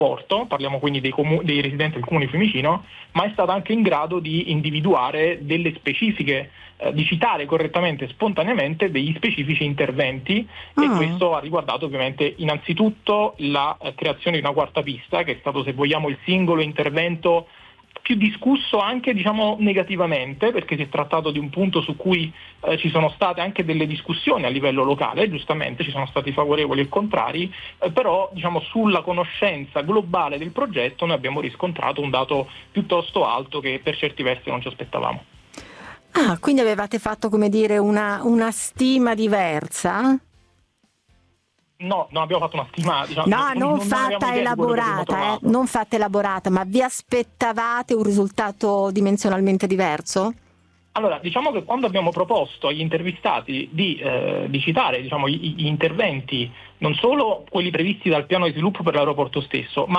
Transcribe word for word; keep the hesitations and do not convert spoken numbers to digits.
porto, parliamo quindi dei, comu- dei residenti del comune di Fiumicino, ma è stata anche in grado di individuare delle specifiche, eh, di citare correttamente e spontaneamente degli specifici interventi Ah. e questo ha riguardato ovviamente innanzitutto la eh, creazione di una quarta pista, che è stato, se vogliamo, il singolo intervento più discusso anche, diciamo, negativamente, perché si è trattato di un punto su cui eh, ci sono state anche delle discussioni a livello locale, giustamente ci sono stati favorevoli e contrari, eh, però diciamo sulla conoscenza globale del progetto noi abbiamo riscontrato un dato piuttosto alto che per certi versi non ci aspettavamo. Ah, quindi avevate fatto, come dire, una, una stima diversa? No, non abbiamo fatto una stima, diciamo, No, non, non non avevamo fatta idea di quello che avremmo elaborata, eh, trovato. non fatta elaborata, ma vi aspettavate un risultato dimensionalmente diverso? Allora, diciamo che quando abbiamo proposto agli intervistati di, eh, di citare, diciamo, gli, gli interventi, non solo quelli previsti dal piano di sviluppo per l'aeroporto stesso, ma